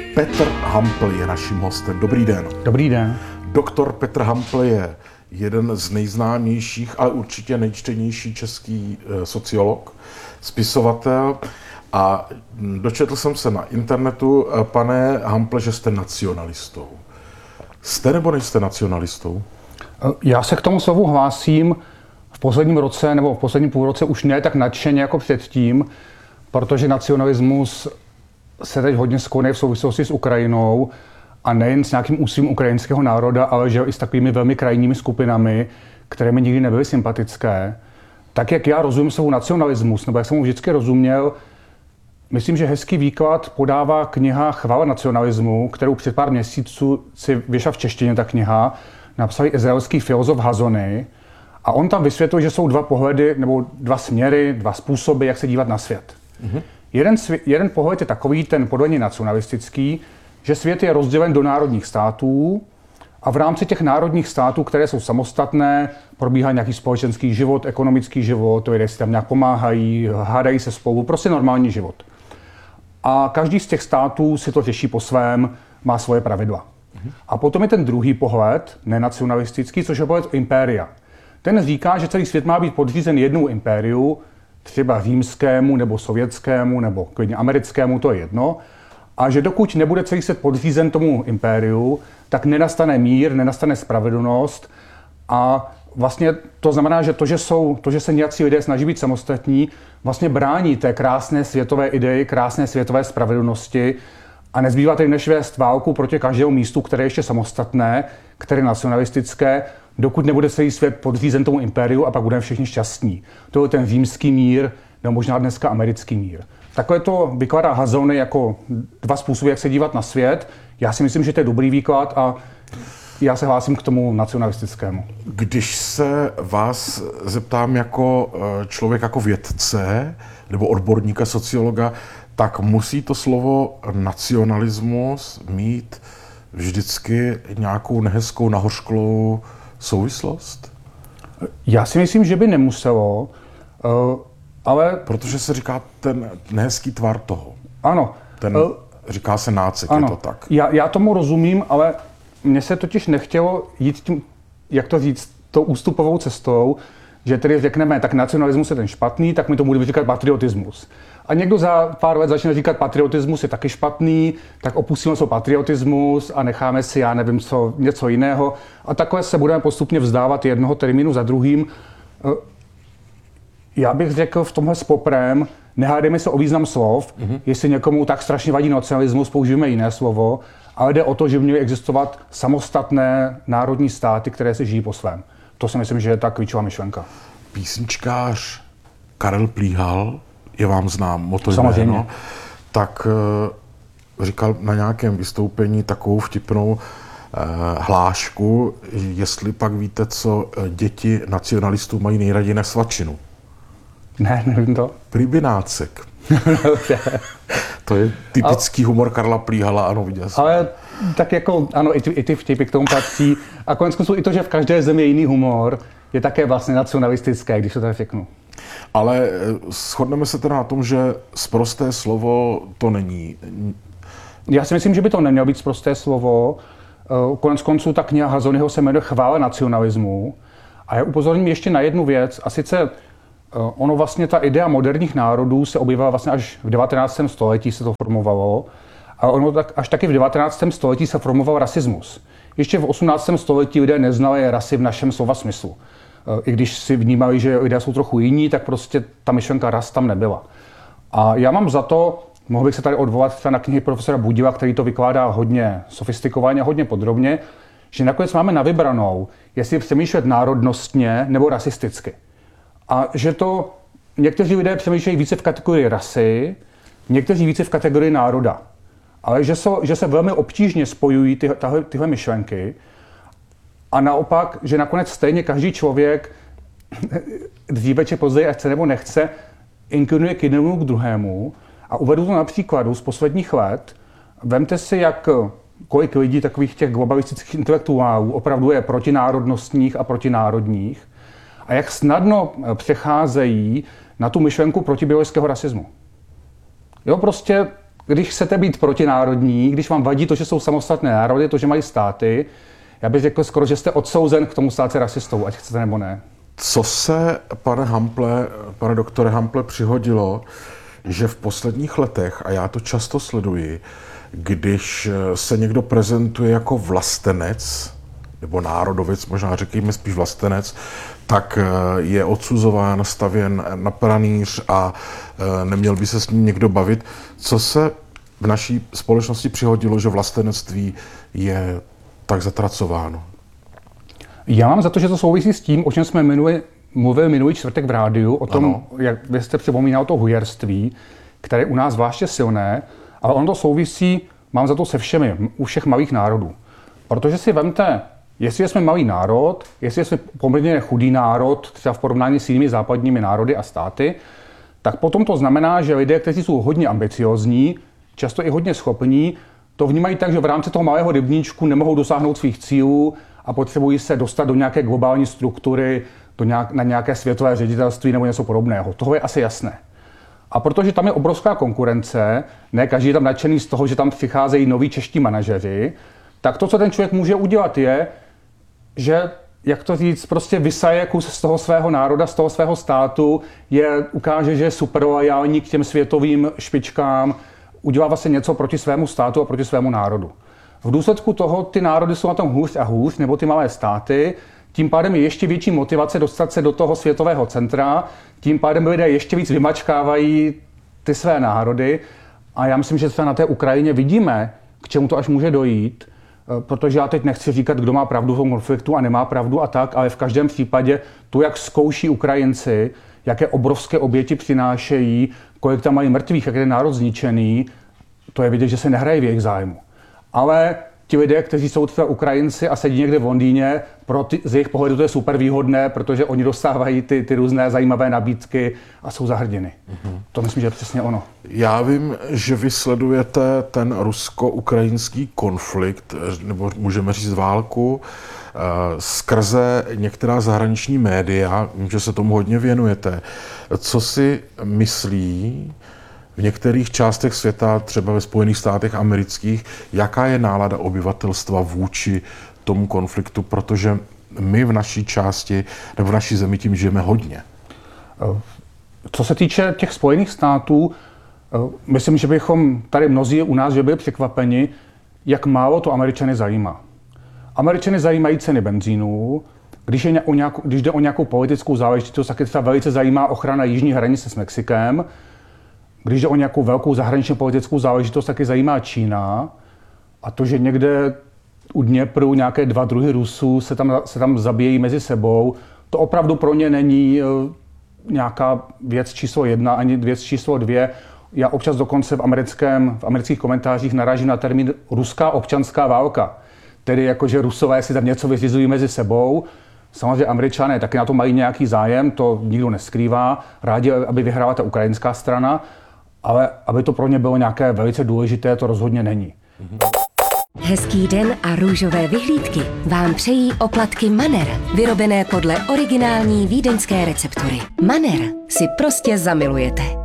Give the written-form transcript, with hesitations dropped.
Petr Hampl je naším hostem. Dobrý den. Dobrý den. Doktor Petr Hampl je jeden z nejznámějších, ale určitě nejčtenější český sociolog, spisovatel. A dočetl jsem se na internetu, pane Hample, že jste nacionalistou. Jste nebo nejste nacionalistou? Já se k tomu slovu hlásím v posledním roce nebo v posledním půlroce už ne tak nadšeně jako předtím, protože nacionalismus se teď hodně skloňuje v souvislosti s Ukrajinou a nejen s nějakým úsilím ukrajinského národa, ale že i s takovými velmi krajními skupinami, které mi nikdy nebyly sympatické. Tak jak já rozumím slovu nacionalismus, nebo jak jsem mu vždycky rozuměl, myslím, že hezký výklad podává kniha Chvála nacionalismu, kterou před pár měsíců si vyšla v češtině ta kniha, napsal izraelský filozof Hazony. A on tam vysvětlil, že jsou dva pohledy, nebo dva směry, dva způsoby, jak se dívat na svět. Mm-hmm. Jeden pohled je takový, ten podle něj nacionalistický, že svět je rozdělen do národních států a v rámci těch národních států, které jsou samostatné, probíhá nějaký společenský život, ekonomický život, lidé si tam nějak pomáhají, hádají se spolu, prostě normální život. A každý z těch států si to řeší po svém, má svoje pravidla. Mm-hmm. A potom je ten druhý pohled, nenacionalistický, což je pohled impéria. Ten říká, že celý svět má být podřízen jednou impériu, třeba římskému, nebo sovětskému, nebo klidně americkému, to je jedno. A že dokud nebude celý svět podřízen tomu impériu, tak nenastane mír, nenastane spravedlnost. A vlastně to znamená, že to, že se nějací lidé snaží být samostatní, vlastně brání té krásné světové ideji, krásné světové spravedlnosti. A nezbývá tedy než vést válku proti každému místu, které je ještě samostatné, které je nacionalistické, dokud nebude celý svět podřízen tomu impériu a pak budeme všichni šťastní. To je ten římský mír, nebo možná dneska americký mír. Takhle to vykládá Hazony jako dva způsoby, jak se dívat na svět. Já si myslím, že to je dobrý výklad a já se hlásím k tomu nacionalistickému. Když se vás zeptám jako člověk, jako vědce nebo odborníka, sociologa, tak musí to slovo nacionalismus mít vždycky nějakou nehezkou, nahořklou souvislost? Já si myslím, že by nemuselo, ale... Protože se říká ten nehezký tvar toho. Ano. Říká se nácek, ano. Je to tak. Já tomu rozumím, ale mně se totiž nechtělo jít tím, jak to říct, tou ústupovou cestou, že tedy řekneme, tak nacionalismus je ten špatný, tak my tomu budeme říkat patriotismus. A někdo za pár let začne říkat, patriotismus je taky špatný, tak opustíme se patriotismus a necháme si, já nevím co, něco jiného. A takhle se budeme postupně vzdávat jednoho termínu za druhým. Já bych řekl v tomhle s poprem, nehádejme se o význam slov, jestli někomu tak strašně vadí nacionalismus, použijeme jiné slovo, ale jde o to, že by měly existovat samostatné národní státy, které se žijí po svém. To si myslím, že je ta klíčová myšlenka. Písničkář Karel Plíhal, je vám znám, o to samozřejmě, tak říkal na nějakém vystoupení takovou vtipnou hlášku, jestli pak víte, co děti nacionalistů mají nejraději na svačinu. Ne, nevím to. Pribinácek. To je typický humor Karla Plíhala, ano, viděl jsem. Ale tak jako, ano, i ty vtipy k tomu patří. A koneckonců i to, že v každé zemi je jiný humor, je také vlastně nacionalistické, když to tak řeknu. Ale shodneme se teda na tom, že sprosté slovo to není. Já si myslím, že by to nemělo být sprosté slovo. Koneckonců ta kniha Hazonyho se jmenuje Chvála nacionalismu. A já upozorním ještě na jednu věc, a sice ono vlastně ta idea moderních národů se objevila vlastně až v 19. století se to formovalo. A ono tak, až taky v 19. století se formoval rasismus. Ještě v 18. století lidé neznali rasy v našem slova smyslu. I když si vnímali, že lidé jsou trochu jiní, tak prostě ta myšlenka ras tam nebyla. A já mám za to, mohl bych se tady odvolat na knihy profesora Budila, který to vykládá hodně sofistikovaně, hodně podrobně, že nakonec máme na vybranou, jestli přemýšlet národnostně nebo rasisticky. A že to někteří lidé přemýšlejí více v kategorii rasy, někteří více v kategorii národa. Ale že se velmi obtížně spojují tyhle myšlenky a naopak, že nakonec stejně každý člověk dříve či později, ať chce nebo nechce, inklinuje k jednomu k druhému. A uvedu to na příkladu z posledních let. Vemte si, kolik lidí takových těch globalistických intelektuálů opravdu je protinárodnostních a protinárodních a jak snadno přecházejí na tu myšlenku protiběložského rasismu. Jo, prostě když chcete být protinárodní, když vám vadí to, že jsou samostatné národy, to, že mají státy, já bych řekl skoro, že jste odsouzen k tomu stát se rasistou, ať chcete nebo ne. Co se, pane doktore Hample, přihodilo, že v posledních letech, a já to často sleduji, když se někdo prezentuje jako vlastenec, nebo národovec, možná řekněme spíš vlastenec, tak je odsuzován, stavěn na pranýř a neměl by se s ním někdo bavit. Co se v naší společnosti přihodilo, že vlastenectví je tak zatracováno? Já mám za to, že to souvisí s tím, o čem jsme mluvili minulý čtvrtek v rádiu, o tom, ano. Jak vy jste připomínal to hujerství, které je u nás zvláště silné, ale ono to souvisí, mám za to se všemi, u všech malých národů. Protože si vemte, jestli jsme malý národ, jestli jsme poměrně chudý národ, třeba v porovnání s jinými západními národy a státy, tak potom to znamená, že lidé, kteří jsou hodně ambiciozní, často i hodně schopní, to vnímají tak, že v rámci toho malého rybníčku nemohou dosáhnout svých cílů a potřebují se dostat do nějaké globální struktury, na nějaké světové ředitelství nebo něco podobného. Toho je asi jasné. A protože tam je obrovská konkurence, ne každý je tam nadšený z toho, že tam přicházejí noví čeští manažeři, tak to, co ten člověk může udělat, je, že, jak to říct, prostě vysaje kus z toho svého národa, z toho svého státu, ukáže, že je super loajální k těm světovým špičkám, udělá vlastně něco proti svému státu a proti svému národu. V důsledku toho ty národy jsou na tom hůř a hůř, nebo ty malé státy, tím pádem je ještě větší motivace dostat se do toho světového centra, tím pádem lidé ještě víc vymačkávají ty své národy a já myslím, že třeba na té Ukrajině vidíme, k čemu to až může dojít, protože já teď nechci říkat, kdo má pravdu v tom konfliktu a nemá pravdu a tak, ale v každém případě to, jak zkouší Ukrajinci, jaké obrovské oběti přinášejí, kolik tam mají mrtvých, jak je národ zničený, to je vidět, že se nehraje v jejich zájmu. Ale ti lidé, kteří jsou třeba Ukrajinci a sedí někde v Londýně, z jejich pohledu to je super výhodné, protože oni dostávají ty různé zajímavé nabídky a jsou za hrdiny. To myslím, že je přesně ono. Já vím, že vy sledujete ten rusko-ukrajinský konflikt, nebo můžeme říct válku, skrze některá zahraniční média, vím, že se tomu hodně věnujete. Co si myslí v některých částech světa, třeba ve Spojených státech amerických, jaká je nálada obyvatelstva vůči tomu konfliktu, protože my v naší části nebo v naší zemi tím žijeme hodně? Co se týče těch Spojených států, myslím, že bychom tady mnozí u nás že byli překvapeni, jak málo to Američany zajímá. Američany zajímají ceny benzínu, když jde o nějakou politickou záležitost, tak je třeba velice zajímá ochrana jižní hranice s Mexikem. Když jde o nějakou velkou zahraničně politickou záležitost, tak je zajímá Čína. A to, že někde u Dněpru nějaké dva druhy Rusů se tam zabíjejí mezi sebou, to opravdu pro ně není nějaká věc číslo 1 ani věc číslo 2. Já občas dokonce v amerických komentářích narážím na termín ruská občanská válka. Tedy jakože Rusové si tam něco vyřizují mezi sebou. Samozřejmě Američané taky na to mají nějaký zájem, to nikdo neskrývá. Rádi, aby vyhrála ta ukrajinská strana, ale aby to pro ně bylo nějaké velice důležité, to rozhodně není. Hezký den a růžové vyhlídky vám přejí oplatky Manner, vyrobené podle originální vídeňské receptury. Manner si prostě zamilujete.